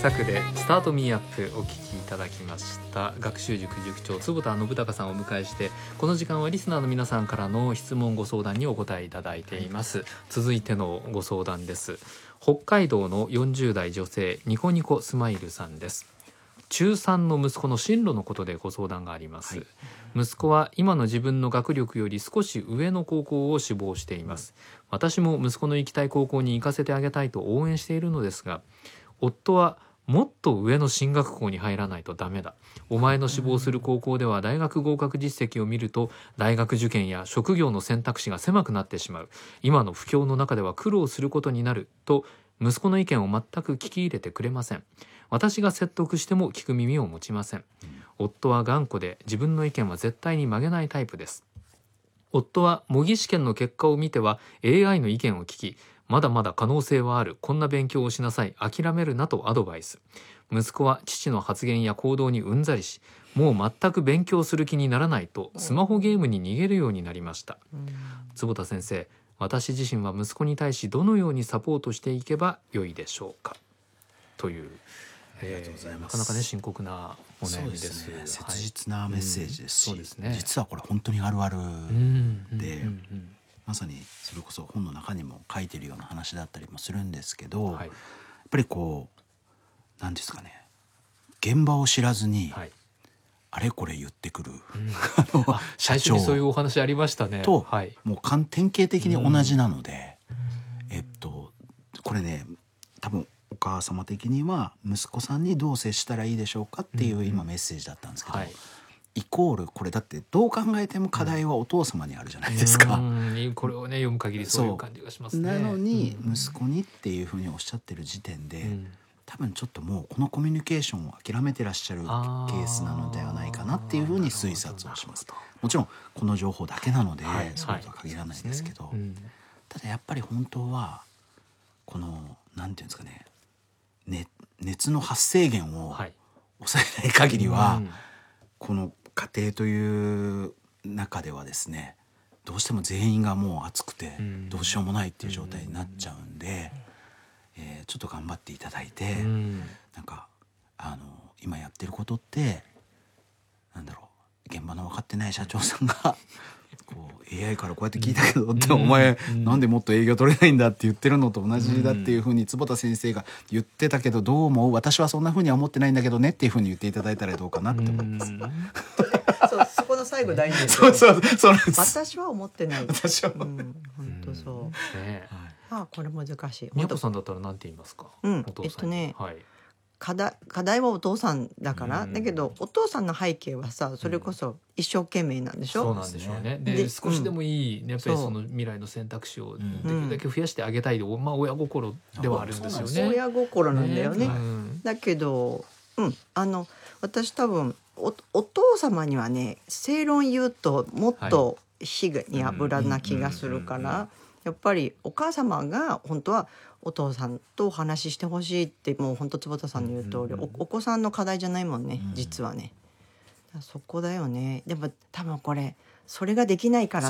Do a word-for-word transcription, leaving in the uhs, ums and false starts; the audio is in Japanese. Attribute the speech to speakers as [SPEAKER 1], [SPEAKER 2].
[SPEAKER 1] 作でスタートミーアップお聞きいただきました。学習塾塾長坪田信孝さんをお迎えして、この時間はリスナーの皆さんからの質問ご相談にお答えいただいています。続いてのご相談です。北海道のよんじゅう代女性ニコニコスマイルさんです。中さんの息子の進路のことでご相談があります、はい、息子は今の自分の学力より少し上の高校を志望しています。私も息子の行きたい高校に行かせてあげたいと応援しているのですが、夫はもっと上の進学校に入らないとダメだ、お前の志望する高校では大学合格実績を見ると大学受験や職業の選択肢が狭くなってしまう、今の不況の中では苦労することになると息子の意見を全く聞き入れてくれません。私が説得しても聞く耳を持ちません。夫は頑固で自分の意見は絶対に曲げないタイプです。夫は模擬試験の結果を見ては エーアイ の意見を聞き、まだまだ可能性はある、こんな勉強をしなさい、諦めるなとアドバイス。息子は父の発言や行動にうんざりし、もう全く勉強する気にならないとスマホゲームに逃げるようになりました。坪田先生、私自身は息子に対しどのようにサポートしていけばよいでしょうか、という、
[SPEAKER 2] ありがとうございます。
[SPEAKER 1] えー、なかなかね深刻なお悩みです。
[SPEAKER 2] そうですね、切実なメッセージですし、
[SPEAKER 1] うん、そうですね、
[SPEAKER 2] 実はこれ本当にあるあるで、
[SPEAKER 1] うんうんうん、
[SPEAKER 2] まさにそれこそ本の中にも書いてるような話だったりもするんですけど、はい、やっぱりこう何ですかね、現場を知らずに、はい、あれこれ言ってくる、うん、あの社長
[SPEAKER 1] 最初にそういうお話ありましたね
[SPEAKER 2] と、
[SPEAKER 1] はい、
[SPEAKER 2] もう典型的に同じなので、うん、えっとこれね、多分お母様的には息子さんにどう接したらいいでしょうかっていう今メッセージだったんですけど、うん、はい、イコールこれだってどう考えても課題はお父様にあるじゃないですか、
[SPEAKER 1] うん、これをね読む限りそういう感じがしますね。
[SPEAKER 2] なのに息子にっていうふうにおっしゃってる時点で、うん、多分ちょっともうこのコミュニケーションを諦めてらっしゃるケースなのではないかなっていうふうに推察をします。もちろんこの情報だけなので、はい、そうとは限らないですけど、はい、ね、うん、ただやっぱり本当はこのなんていうんですかね、ね、熱の発生源を抑えない限りは、はい、うん、この家庭という中ではですね、どうしても全員がもう熱くてどうしようもないっていう状態になっちゃうんで、えー、ちょっと頑張っていただいて、なんかあの今やってることってなんだろう、現場の分かってない社長さんがこう エーアイ からこうやって聞いたけどって、お前なんでもっと営業取れないんだって言ってるのと同じだっていうふうに坪田先生が言ってたけど、どう思う、私はそんなふうには思ってないんだけどねっていうふうに言っていただいたらどうかなって思います。
[SPEAKER 3] そう、そこの最後大事ですよ。
[SPEAKER 2] そうそうそうなんです。
[SPEAKER 3] 私は思ってない。
[SPEAKER 2] 私は、
[SPEAKER 3] うん、本当そう。ね、はい、あ、これ難しい。
[SPEAKER 1] 宮子さんだったらなんて言いますか。
[SPEAKER 3] うん、お父さんに、えっとね、
[SPEAKER 1] はい、
[SPEAKER 3] 課題、課題はお父さんだから、だけどお父さんの背景はさ、それこそ一生懸命なんでしょ、
[SPEAKER 1] うん、そうなんでしょうね。で、で少しでもいい、ね、やっぱりその未来の選択肢をできるだけ増やしてあげたい、うん、まあ親心ではあるんですよね。
[SPEAKER 3] 親心なんだよね、ね、うん、だけど、うん、あの私多分 お, お父様にはね、正論言うともっと火に油な気がするから、やっぱりお母様が本当はお父さんとお話ししてほしいって、もう本当坪田さんの言う通り、うんうん、お, お子さんの課題じゃないもんね、実はね。そこだよね。でも多分これそれができないから